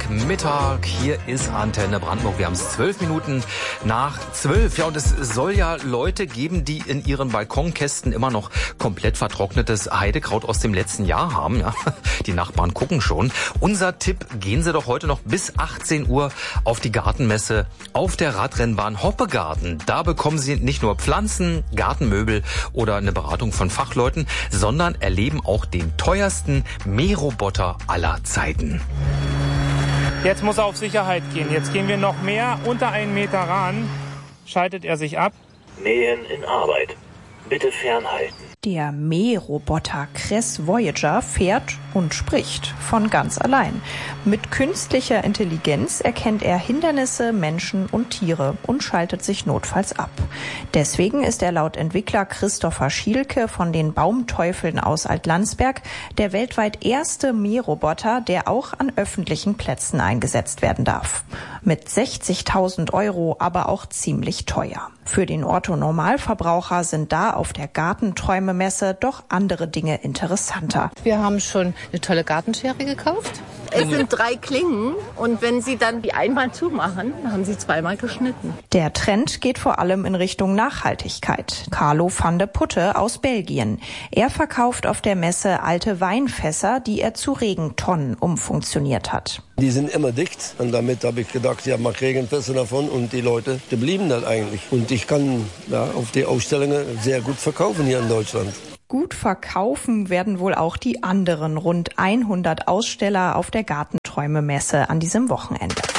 Mittag. Hier ist Antenne Brandenburg. Wir haben es 12 Minuten nach 12. Ja, und es soll ja Leute geben, die in ihren Balkonkästen immer noch komplett vertrocknetes Heidekraut aus dem letzten Jahr haben. Ja, die Nachbarn gucken schon. Unser Tipp, gehen Sie doch heute noch bis 18 Uhr auf die Gartenmesse auf der Radrennbahn Hoppegarten. Da bekommen Sie nicht nur Pflanzen, Gartenmöbel oder eine Beratung von Fachleuten, sondern erleben auch den teuersten Mähroboter aller Zeiten. Jetzt muss er auf Sicherheit gehen. Jetzt gehen wir noch mehr unter 1 Meter ran. Schaltet er sich ab. Mähen in Arbeit. Bitte fernhalten. Der Mähroboter Cress Voyager fährt und spricht von ganz allein. Mit künstlicher Intelligenz erkennt er Hindernisse, Menschen und Tiere und schaltet sich notfalls ab. Deswegen ist er laut Entwickler Christopher Schielke von den Baumteufeln aus Altlandsberg der weltweit erste Mähroboter, der auch an öffentlichen Plätzen eingesetzt werden darf. Mit 60.000 €, aber auch ziemlich teuer. Für den Otto-Normalverbraucher sind da auf der Gartenträume-Messe doch andere Dinge interessanter. Wir haben schon eine tolle Gartenschere gekauft. Es sind 3 Klingen und wenn Sie dann die einmal zumachen, dann haben Sie 2-mal geschnitten. Der Trend geht vor allem in Richtung Nachhaltigkeit. Carlo van de Putte aus Belgien. Er verkauft auf der Messe alte Weinfässer, die er zu Regentonnen umfunktioniert hat. Die sind immer dicht und damit habe ich gedacht, ja, mach Regenfässer davon und die Leute, die blieben dann eigentlich. Und ich kann auf die Ausstellungen sehr gut verkaufen hier in Deutschland. Gut verkaufen werden wohl auch die anderen rund 100 Aussteller auf der Gartenträume-Messe an diesem Wochenende.